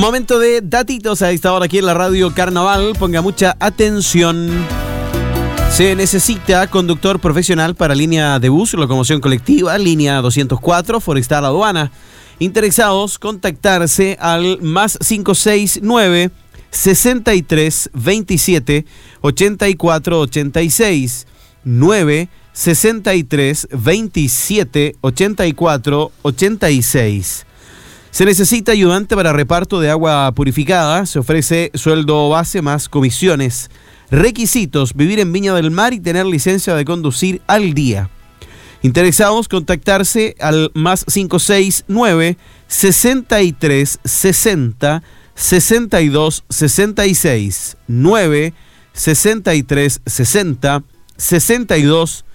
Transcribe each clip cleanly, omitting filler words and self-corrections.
Momento de datitos a esta hora aquí en la Radio Carnaval. Ponga mucha atención. Se necesita conductor profesional para línea de bus, locomoción colectiva, línea 204, Forestal Aduana. Interesados, contactarse al más 569 63 27 84 86 9 63 27 84 86. Se necesita ayudante para reparto de agua purificada. Se ofrece sueldo base más comisiones. Requisitos: vivir en Viña del Mar y tener licencia de conducir al día. Interesados, contactarse al más 569 63 60 62 66 9 63 60 62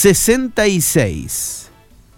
66.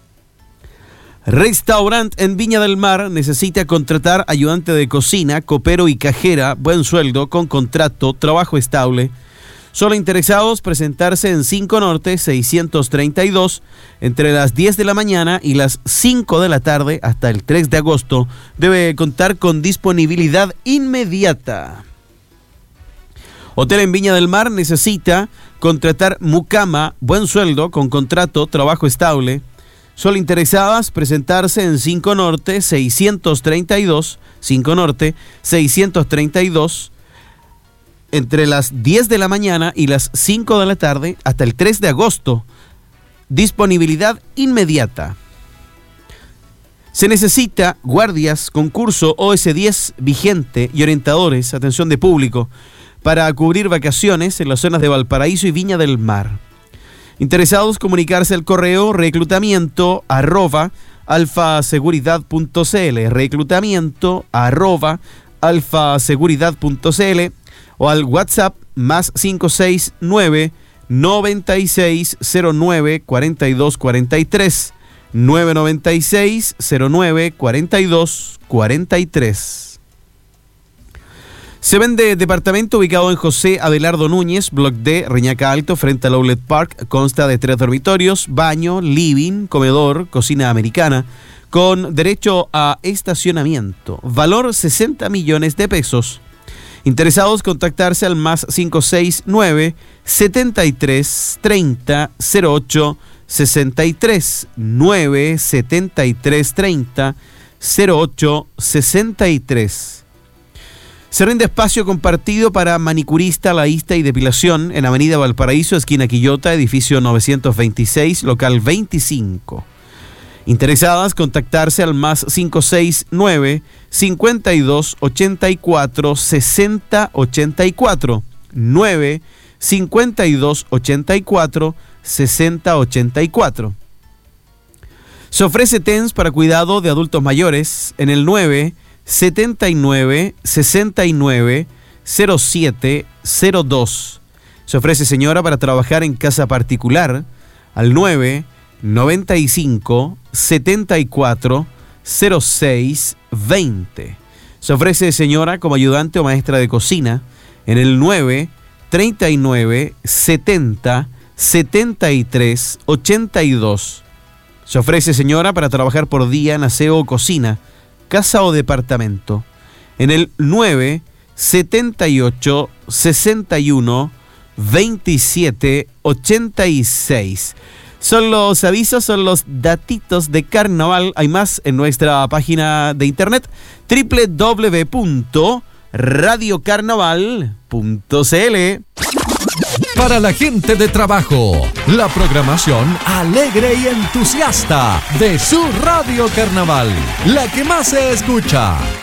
Restaurant en Viña del Mar necesita contratar ayudante de cocina, copero y cajera, buen sueldo, con contrato, trabajo estable. Solo interesados, presentarse en 5 Norte 632 entre las 10 de la mañana y las 5 de la tarde hasta el 3 de agosto. Debe contar con disponibilidad inmediata. Hotel en Viña del Mar necesita contratar mucama, buen sueldo, con contrato, trabajo estable. Solo interesadas, presentarse en 5 Norte 632, 5 Norte 632, entre las 10 de la mañana y las 5 de la tarde hasta el 3 de agosto. Disponibilidad inmediata. Se necesita guardias, concurso OS10 vigente y orientadores, atención de público, para cubrir vacaciones en las zonas de Valparaíso y Viña del Mar. Interesados, comunicarse al correo reclutamiento@alfaseguridad.cl, reclutamiento@alfaseguridad.cl, o al WhatsApp más 569 96 09 42 43 996 09 42 43. Se vende departamento ubicado en José Abelardo Núñez, Block D, Reñaca Alto, frente al Outlet Park. Consta de 3 dormitorios, baño, living, comedor, cocina americana, con derecho a estacionamiento. Valor 60 millones de pesos. Interesados, contactarse al más 569 73 30 08 63 9 73 30 08 63. Se rinde espacio compartido para manicurista, laísta y depilación en Avenida Valparaíso, esquina Quillota, edificio 926, local 25. Interesadas, contactarse al más 569 52 84 60 84 9 52 84 60 84. Se ofrece TENS para cuidado de adultos mayores en el 9 79 69 07 02. Se ofrece señora para trabajar en casa particular al 9 95 74 06 20. Se ofrece señora como ayudante o maestra de cocina en el 9 39 70 73 82. Se ofrece señora para trabajar por día en aseo o cocina, casa o departamento, en el 9 78 61 27 86. Son los avisos, son los datitos de carnaval. Hay más en nuestra página de internet www.radiocarnaval.cl. Para la gente de trabajo, la programación alegre y entusiasta de su Radio Carnaval, la que más se escucha.